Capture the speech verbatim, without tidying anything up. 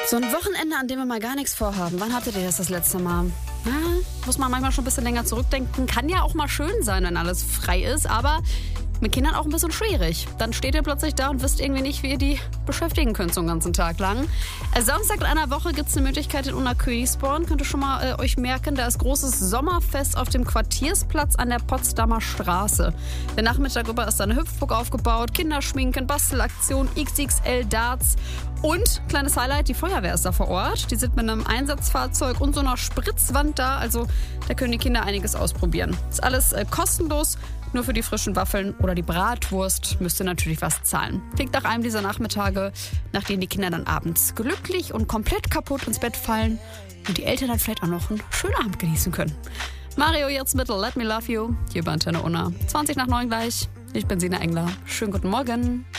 So ein Wochenende, an dem wir mal gar nichts vorhaben. Wann hattet ihr das das letzte Mal? Ja, muss man manchmal schon ein bisschen länger zurückdenken. Kann ja auch mal schön sein, wenn alles frei ist, aber mit Kindern auch ein bisschen schwierig. Dann steht ihr plötzlich da und wisst irgendwie nicht, wie ihr die beschäftigen könnt so einen ganzen Tag lang. Äh, Samstag in einer Woche gibt es eine Möglichkeit in Unna-Königsborn. Könnt ihr schon mal äh, euch merken, da ist großes Sommerfest auf dem Quartiersplatz an der Potsdamer Straße. Der Nachmittag über ist da eine Hüpfburg aufgebaut, Kinderschminken, Bastelaktion, X X L Darts und, kleines Highlight, die Feuerwehr ist da vor Ort. Die sind mit einem Einsatzfahrzeug und so einer Spritzwand da. Also da können die Kinder einiges ausprobieren. Ist alles äh, kostenlos. Nur für die frischen Waffeln oder die Bratwurst müsst ihr natürlich was zahlen. Klingt nach einem dieser Nachmittage, nach denen die Kinder dann abends glücklich und komplett kaputt ins Bett fallen und die Eltern dann vielleicht auch noch einen schönen Abend genießen können. Mario jetzt mit Let Me Love You, hier bei Antenne Unna. zwanzig nach neun gleich. Ich bin Sina Engler. Schönen guten Morgen.